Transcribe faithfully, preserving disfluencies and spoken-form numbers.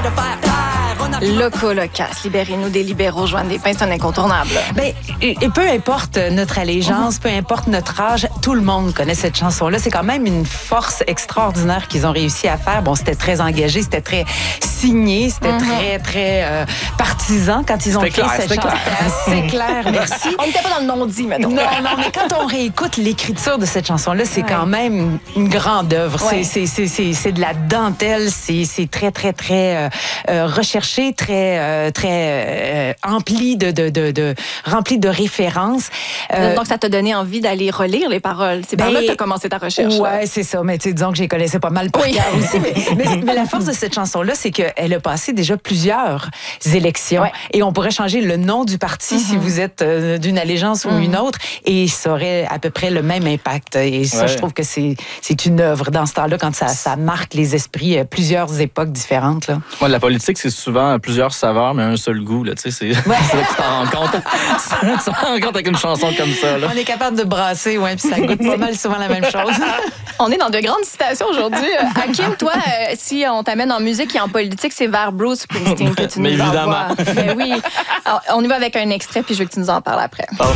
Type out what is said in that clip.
de faire taire. On a... Loco Locas, libérez-nous des libéraux, Joanne Despins, c'est un incontournable. Ben, et, et peu importe notre allégeance, peu importe notre âge, tout le monde connaît cette chanson-là. C'est quand même une force extraordinaire qu'ils ont réussi à faire. Bon, c'était très engagé, c'était très signé, c'était mm-hmm. très, très euh, partisan quand ils ont créé cette chanson. C'est clair, merci. On n'était pas dans le non-dit, maintenant. Non, non, mais quand on réécoute l'écriture de cette chanson-là, c'est ouais. quand même une grande œuvre. Ouais. C'est, c'est, c'est, c'est de la dentelle, c'est, c'est très, très, très euh, recherché, très, euh, très euh, empli de, de, de, de, rempli de références. Euh, Donc, ça t'a donné envie d'aller relire les paroles. C'est ben, par là que tu as commencé ta recherche. Ouais, c'est ça. Mais tu sais, disons que je les connaissais pas mal par oui. cœur aussi. Mais, mais, mais la force de cette chanson-là, c'est qu'elle a passé déjà plusieurs élections. Ouais. Et on pourrait changer le nom du parti mm-hmm. si vous êtes euh, d'une allégeance mm-hmm. ou une autre, et ça aurait à peu près le même impact. Et ça, ouais. je trouve que c'est, c'est une œuvre dans ce temps-là, quand ça, ça marque les esprits, euh, plusieurs époques différentes. Là. Ouais, la politique, c'est souvent plusieurs saveurs, mais un seul goût. Là, c'est, c'est là que tu t'en rends compte. Tu t'en rends compte avec une chanson comme ça. Là. On est capable de brasser, ouais, puis ça goûte pas mal souvent la même chose. On est dans de grandes citations aujourd'hui. Hakim, toi, euh, si on t'amène en musique et en politique, c'est vers Bruce Springsteen que tu nous mais envoies. Mais oui. Alors, on y va avec un extrait, puis je veux que tu nous en parles après.